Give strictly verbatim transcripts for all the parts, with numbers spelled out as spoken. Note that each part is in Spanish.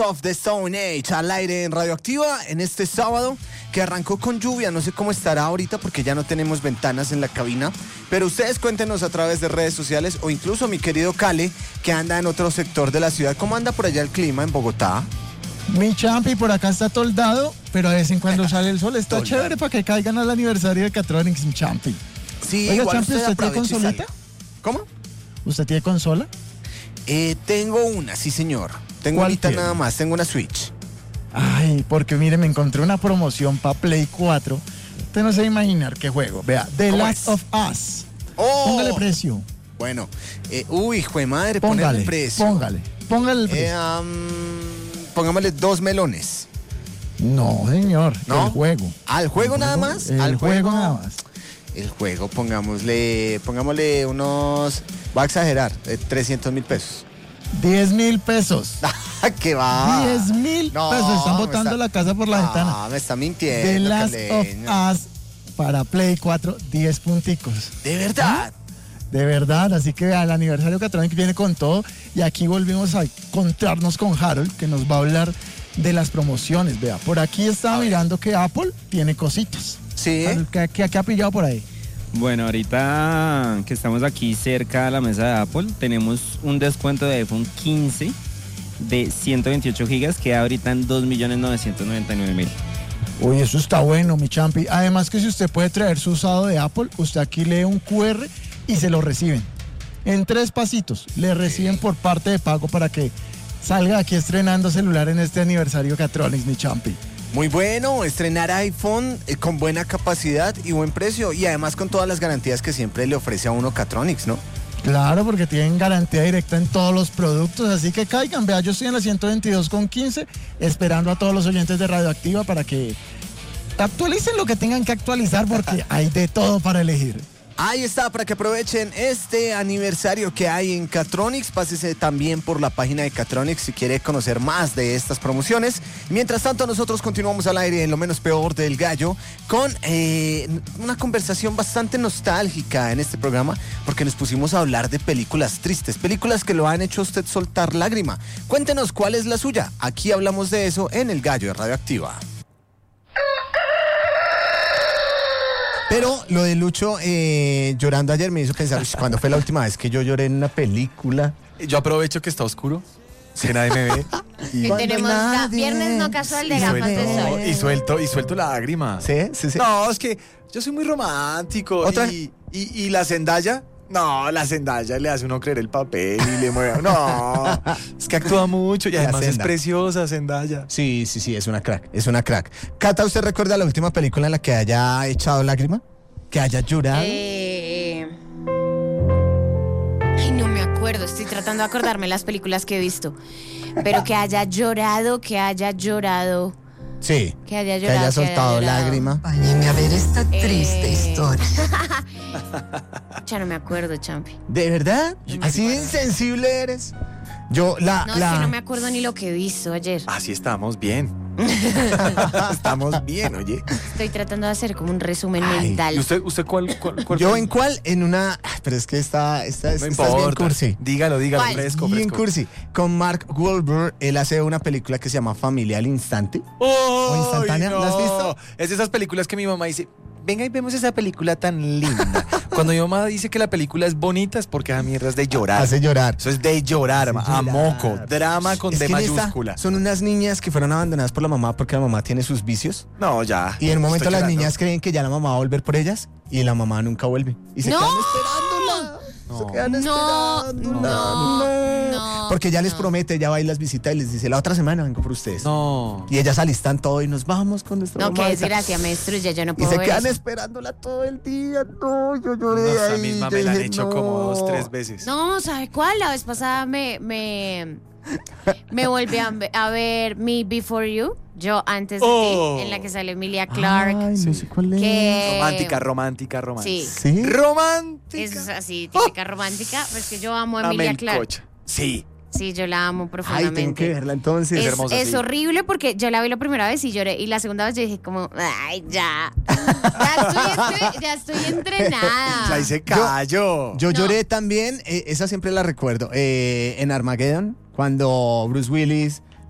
of the Stone Age al aire en Radioactiva en este sábado que arrancó con lluvia. No sé cómo estará ahorita porque ya no tenemos ventanas en la cabina, pero ustedes cuéntenos a través de redes sociales o incluso mi querido Cale, que anda en otro sector de la ciudad. ¿Cómo anda por allá el clima en Bogotá? Mi champi, por acá está toldado, pero de vez en cuando sale el sol. Está chévere para que caigan al aniversario de Catronics, mi champi. Sí, Oiga, igual champi, usted ¿usted tiene aproveche y consolita? sale. ¿Cómo? ¿Usted tiene consola? Eh, tengo una, sí señor. Tengo ¿Cuál ahorita tiene? nada más, tengo una Switch. Ay, porque mire, me encontré una promoción para Play cuatro. Usted no se va a imaginar qué juego. Vea, The ¿Cómo Last es? of Us. ¡Oh! Póngale precio. Bueno, eh, uy, hijo de madre, Póngale, ponerle precio. póngale, póngale el precio. Eh, um, pongámosle dos melones. No, señor, ¿No? el juego. ¿Al juego nada más? El ¿Al juego nada más. El juego, pongámosle, pongámosle unos, voy a exagerar, eh, trescientos mil pesos. diez mil pesos. ¿Qué va? diez mil No, pesos. Están me botando está- la casa por la Ah, ventana. me está The mintiendo, Last Caleño. of Us para Play cuatro, diez punticos. ¿De verdad? De verdad, así que al aniversario Catronic viene con todo. Y aquí volvimos a encontrarnos con Harold, que nos va a hablar de las promociones. Vea, por aquí estaba mirando que Apple tiene cositas. Sí. Harold, ¿Qué, qué, qué ha pillado por ahí? Bueno, ahorita que estamos aquí cerca de la mesa de Apple, tenemos un descuento de iPhone quince de ciento veintiocho gigas que ahorita en dos millones novecientos noventa y nueve mil. Uy, eso está bueno, mi champi. Además que si usted puede traer su usado de Apple, usted aquí lee un cu erre y se lo reciben. En tres pasitos, le reciben por parte de pago para que salga aquí estrenando celular en este aniversario Catronics, mi champi. Muy bueno, estrenar iPhone eh, con buena capacidad y buen precio y además con todas las garantías que siempre le ofrece a uno Catronics, ¿no? Claro, porque tienen garantía directa en todos los productos, así que caigan. Vea, yo estoy en la ciento veintidós con quince, esperando a todos los oyentes de Radioactiva para que actualicen lo que tengan que actualizar, porque hay de todo para elegir. Ahí está, para que aprovechen este aniversario que hay en Catronics. Pásese también por la página de Catronics si quiere conocer más de estas promociones. Mientras tanto, nosotros continuamos al aire en Lo Menos Peor del Gallo con eh, una conversación bastante nostálgica en este programa, porque nos pusimos a hablar de películas tristes, películas que lo han hecho a usted soltar lágrima. Cuéntenos cuál es la suya. Aquí hablamos de eso en El Gallo de Radioactiva. Pero lo de Lucho eh, llorando ayer me hizo pensar, ¿cuándo fue la última vez que yo lloré en una película? Yo aprovecho que está oscuro, que nadie me ve. Y, Que tenemos ga- nadie viernes no casual de y gafas de suelto, sol. y suelto, y suelto la lágrima. ¿Sí? ¿Sí, sí? No, es que yo soy muy romántico. ¿Otra? Y, y, y la Zendaya, no, la Zendaya le hace uno creer el papel y le mueve. No, es que actúa mucho y La además es Zenda. preciosa Zendaya. Sí, sí, sí, es una crack, es una crack. Cata, ¿usted recuerda la última película en la que haya echado lágrima? ¿Que haya llorado? Eh... Ay, no me acuerdo. Estoy tratando de acordarme las películas que he visto. Pero que haya llorado, que haya llorado. Sí, Que haya que llorado. haya que soltado haya llorado. lágrima. Acompáñeme a ver esta triste Eh. historia. Ya no me acuerdo, Champi. ¿De verdad? ¿Así de insensible eres? Yo, la... No, la... es que no me acuerdo ni lo que he visto ayer. Así estamos bien. Estamos bien, oye. Estoy tratando de hacer como un resumen Ay, mental. ¿Y usted, usted cuál, cuál, cuál ¿Yo fue? en cuál? En una... ah, Pero es que esta, esta, No esta es bien importa. cursi. Dígalo, dígalo, ¿Cuál? fresco, Bien fresco. cursi. Con Mark Wahlberg, él hace una película que se llama Familia al Instante. ¡Oh, instantánea? ¿La has visto? Es de esas películas que mi mamá dice, venga y vemos esa película tan linda. Cuando mi mamá dice que la película es bonita es porque esa mierda es de llorar. Hace llorar. Eso es de llorar, Hace ma- a llorar. moco. Drama con Es D que en esta mayúscula. son unas niñas que fueron abandonadas por la mamá porque la mamá tiene sus vicios. No, ya. Y en un momento Estoy las llorando. niñas creen que ya la mamá va a volver por ellas y la mamá nunca vuelve. Y se ¡No! quedan esperándola. Se quedan No, esperándola. no, no, Porque ella les no. promete, ella va y las visita y les dice, la otra semana vengo por ustedes. No. Y ellas alistan todo y nos vamos con nuestra No, mamá. qué desgracia, me destruye, yo no Y puedo se ver quedan eso. esperándola todo el día. No, yo lloré No, esa ahí, misma yo me la han dije, hecho no. como dos, tres veces. No, ¿sabe cuál? La vez pasada me, me, me volví a, a ver Me Before You, yo antes de Oh. ti, en la que sale Emilia Clarke. Ay, no sé cuál es. que- Romántica, romántica, romántica. Sí, ¿Sí? Romántica. es así, típica romántica, pues que yo amo a Amé Emilia el Clarke. coche. Sí. Sí, yo la amo Ay, profundamente. tengo que verla entonces. Es, hermosa, es sí. horrible porque yo la vi la primera vez y lloré. Y la segunda vez yo dije como, ay, ya. Ya estoy, entre- ya estoy entrenada. Ya hice callo. Yo No. lloré también, eh, esa siempre la recuerdo, eh, en Armageddon, cuando Bruce Willis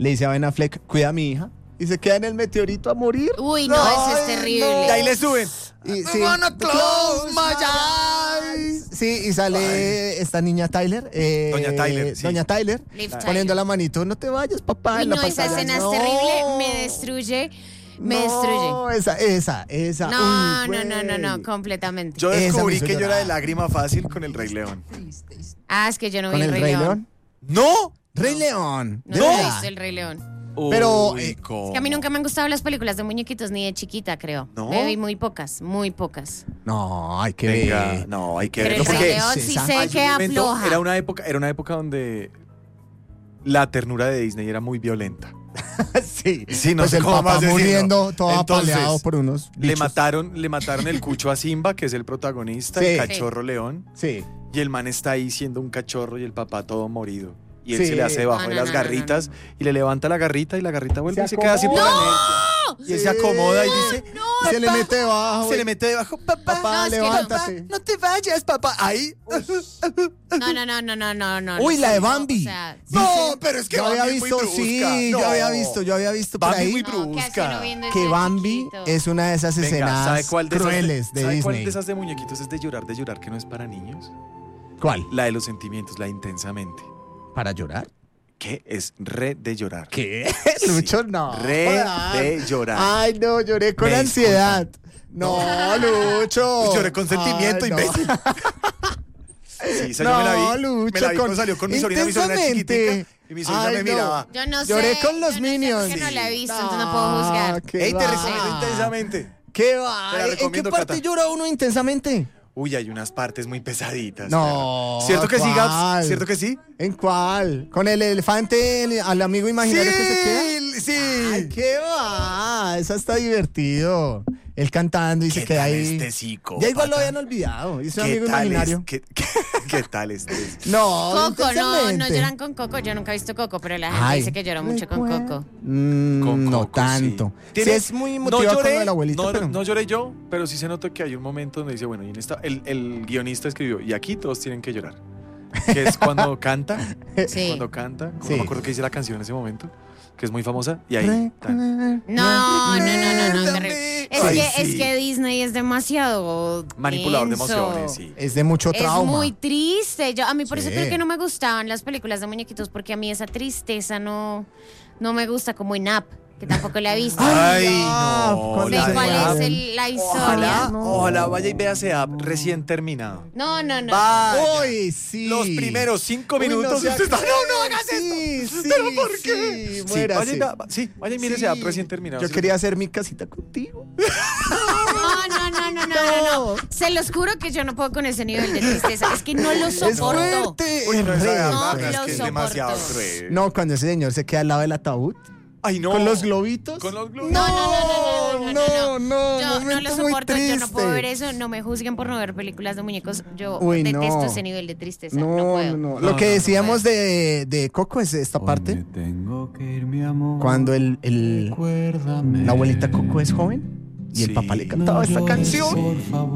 le dice a Ben Affleck, cuida a mi hija, y se queda en el meteorito a morir. Uy, no, eso es terrible. Y ahí le suben. Y, I wanna close my eyes. Sí, y sale esta niña Tyler. eh, Doña Tyler, sí. Doña Tyler. Liv Poniendo Tyler. la manito, no te vayas, papá. Uy, en la no, esa pantalla. escena No. es terrible, me destruye, me no, destruye. esa, esa, esa. No, Uy, no, no, no, no, güey. completamente. Yo Esa me descubrí hizo que yo era llorar. de lágrima fácil con el Rey León. Ah, es que yo no vi ¿Con el Rey León? ¡No! Rey León. No, ¿de no he verdad? visto el Rey León. Pero, Uy, eh, ¿cómo? Es que a mí nunca me han gustado las películas de muñequitos ni de chiquita, creo. ¿No? Me vi muy pocas, muy pocas. No, hay que Venga, ver. no, hay que Pero verlo el Rey porque León sí César, sé hay que un momento- afloja. Era una época, era una época donde la ternura de Disney era muy violenta. sí. Sí, no pues sé el cómo papá más decirlo. muriendo, todo Entonces, apaleado por unos Le bichos. mataron, le mataron el cucho a Simba, que es el protagonista, Sí. el cachorro león, Sí. y el man está ahí siendo un cachorro y el papá todo morido. Y él Sí. se le hace debajo No, de no, las no, no, garritas y le levanta la garrita y la garrita vuelve Se y se queda así por acomoda. la mente. Y él se acomoda y dice, Se le mete debajo. se le mete debajo, papá, Papá, No, es que no. levántate. no te vayas, papá. Ahí. No, no, no, no, no, no, no. Uy, no, la de no, Bambi. O sea, No, pero es que yo había Bambi es muy visto, brusca. sí, No. yo había visto, yo había visto por Bambi ahí muy no, ¿qué hace brusca. uno viendo que ese Bambi chiquito? es una de esas Venga, escenas ¿sabe cuál de esas crueles de, ¿sabe Disney. cuál de esas de muñequitos es de llorar, de llorar que no es para niños? ¿Cuál? La de los sentimientos, la de intensamente. ¿Para llorar? ¿Qué? Es re de llorar. ¿Qué? Lucho, no. Re Joder. de llorar. Ay, no, lloré con Me ansiedad. No, Lucho. Lloré con sentimiento, Ay, no. imbécil. Sí, esa No, yo me la vi. Lucho, me la vi con- cuando salió con mi sobrina, mi sobrina intensamente. chiquitica. Y mi sobrina Ay, me no. miraba. Yo no sé. Lloré con los yo no sé Minions. porque no la he visto, entonces no Ah, puedo juzgar. qué Ey, te va. recomiendo intensamente. ¿Qué va? Te la ¿En qué recomiendo, parte Cata. llora uno intensamente? Uy, hay unas partes muy pesaditas. No, perra. ¿Cierto que sí, Gaps? ¿cuál? ¿Cierto que sí? ¿En cuál? ¿Con el elefante, el- al amigo imaginario que se queda? sí. Ay, ¿qué va? Eso está divertido. Él cantando y ¿Qué se queda tal ahí. este psicópata? Ya igual lo habían olvidado. Es un ¿Qué amigo tal imaginario. es- ¿Qué, qué, qué tal este? No, Coco, no, no intensamente. lloran con Coco. Yo nunca he visto Coco, pero la gente Ay, dice que llora mucho con recuerda. Coco. Mm, Con no Coco, tanto. sí. Sí, Tiene- es muy No motivado con lloré, lo de la abuelita, no, pero... no lloré yo, pero sí se nota que hay un momento donde dice, bueno, y en esta, el, el guionista escribió, y aquí todos tienen que llorar. Que es cuando canta, Sí. cuando canta, Sí. no me acuerdo qué dice la canción en ese momento, que es muy famosa, y ahí... tan. No, no, no, no, no, terrible. Es Ay, que, sí. es que Disney es demasiado Manipulador de denso. emociones, sí. Es de mucho Es trauma. muy triste. Yo, a mí por eso Sí. creo que no me gustaban las películas de muñequitos, porque a mí esa tristeza no, no me gusta, como en Up, que tampoco la he visto. Ay, ya, no, con Sé la ese cuál ya. es el- la historia. Ojalá, No. ojalá vaya y vea ese app recién terminado. No, no, no. Vaya. Uy, sí. Los primeros cinco Uy, minutos. sea usted está, cruel. no, no hagas Sí, esto. sí, ¿Pero por sí, qué? Sí, muérase. vaya, y vea- sí, vaya y mire ese app recién terminado. Yo Sí. quería hacer mi casita contigo. No, no, no, no, no, no, no. Se los juro que yo no puedo con ese nivel de tristeza. Es que no lo Es soporto. fuerte. Uy, no, esa Re verdad, No es lo que es soporto. demasiado cruel. No, cuando ese señor se queda al lado del ataúd. Ay, no. Con los globitos. Con los globos. No, no, no, no, no, no, no, no, no, Yo no momento lo muy soporto, yo no puedo triste. ver eso. No me juzguen por no ver películas de muñecos. Yo Uy, detesto no. ese nivel de tristeza. No, No, puedo. no, no. No, Lo que no, no decíamos de, de Coco es esta parte. Cuando el, el- la abuelita Coco es joven y el Sí. papá le cantaba esta canción.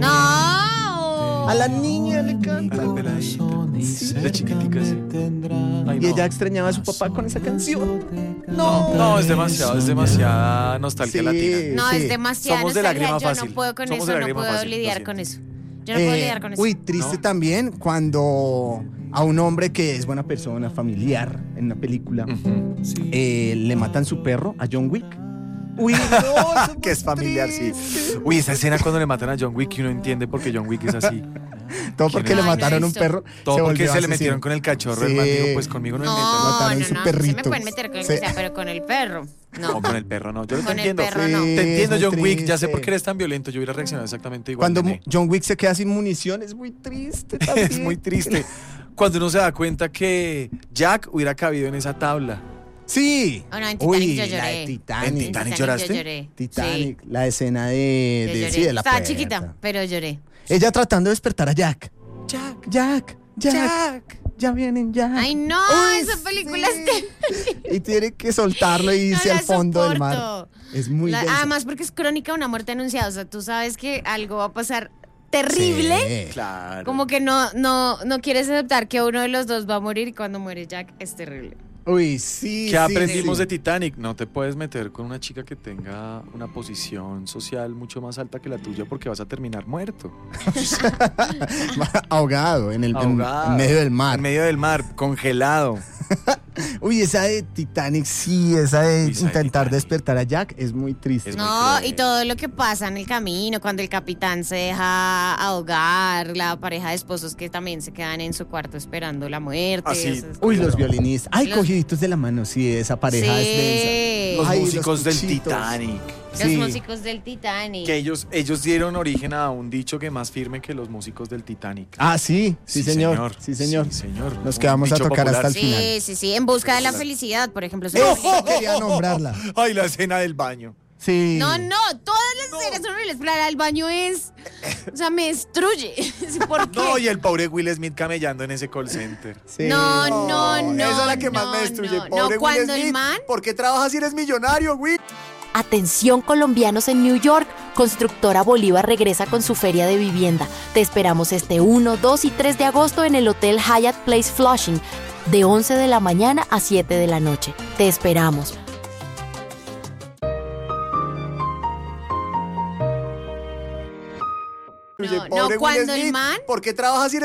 No. A la niña le A canta. la peladita. De chiquitica, sí. Ay, Y no. ella extrañaba a su papá con esa canción. No, no, es demasiado, es demasiada nostalgia Sí. latina. No, Sí. es demasiado Somos de nostalgia. lágrima Yo fácil. no puedo con Somos de eso, no lágrima puedo fácil, lo lidiar siento. con eso. Yo no puedo Eh, lidiar con eso. Uy, triste ¿No? también cuando a un hombre que es buena persona, familiar, en una película, Ujú. eh, le matan su perro a John Wick. Uy, no, eso Que es muy familiar, sí. triste. Uy, esa escena cuando le matan a John Wick y uno entiende por qué John Wick es así. Todo porque Ay, le no he mataron un visto. perro. Todo porque volvió se le asesino. metieron con el cachorro. El Sí. man dijo, pues conmigo no, No, me metan. no, mataron no, su no, perrito. se me pueden meter con el Sí. que sea, pero con el perro. No. No, con el perro no. Yo lo Con el entiendo. perro no. Sí, Te entiendo, es muy John Wick. Ya sé triste. por qué eres tan violento. Yo hubiera reaccionado exactamente igual. Cuando nene. John Wick se queda sin munición es muy triste también. Es muy triste. Cuando uno se da cuenta que Jack hubiera cabido en esa tabla. Sí. Oh, no, en Titanic Uy, yo la lloré. de Titanic. ¿En Titanic lloraste? yo lloré. Titanic, Sí, la escena de, yo de, lloré. sí, de la Estaba puerta. chiquita, pero lloré. Ella tratando de despertar a Jack. Jack. Jack, Jack, ya vienen Jack. Ay, no, Uy, esa película sí. es terrible. Y tiene que soltarlo e irse No la al fondo del mar. soporto. Es muy La- denso. además, porque es crónica de una muerte anunciada. O sea, tú sabes que algo va a pasar terrible. Sí. Claro. Como que no, no, no quieres aceptar que uno de los dos va a morir y cuando muere Jack es terrible. Uy, sí, ¿Qué sí, aprendimos sí. de Titanic? No te puedes meter con una chica que tenga una posición social mucho más alta que la tuya porque vas a terminar muerto. Ahogado en el en- Ahogado. en medio del mar. En medio del mar, congelado. Uy, esa de Titanic, sí, esa de Uy, esa de intentar Titanic. despertar a Jack es muy triste. Es muy No, cruel. y todo lo que pasa en el camino, cuando el capitán se deja ahogar, la pareja de esposos que también se quedan en su cuarto esperando la muerte. Ah, sí. eso es- Uy, los violinistas. Ay, Los- cogiditos de la mano, sí, esa pareja es densa. Sí, Los Ay, los músicos del cuchitos. Titanic. los Sí. músicos del Titanic. Que ellos, ellos dieron origen a un dicho que más firme que los músicos del Titanic. Ah, sí, sí, señor. Sí, señor. Sí, señor. Nos Un quedamos a dicho tocar hasta el Sí, final. sí, sí, en busca de la felicidad, por ejemplo. es una Eso película- quería nombrarla. Ay, la escena del baño. Sí. No, no, todas las escenas son horribles, pero la del baño es, o sea, me destruye. ¿Por qué? No, y el pobre Will Smith camellando en ese call center. Sí. No, no, no. Esa es la que más no, me destruye. no, Pobre no, cuando Will el Smith. man- ¿Por qué trabajas si eres millonario, Will? Atención colombianos en New York, Constructora Bolívar regresa con su feria de vivienda. Te esperamos este uno, dos y tres de agosto en el Hotel Hyatt Place Flushing, de once de la mañana a siete de la noche. Te esperamos. No, no, cuando el man- ¿Por qué trabajas si